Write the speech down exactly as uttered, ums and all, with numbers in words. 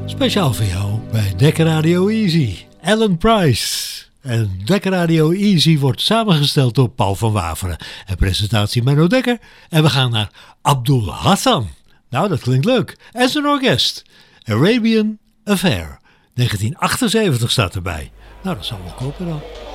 Speciaal voor jou bij Dekker Radio Easy, Alan Price. En Dekker Radio Easy wordt samengesteld door Paul van Waveren. En presentatie Menno Dekker. En we gaan naar Abdul Hassan. Nou, dat klinkt leuk. En zijn orkest. Arabian Affair. negentien achtenzeventig staat erbij. Nou, dat zal wel kloppen dan.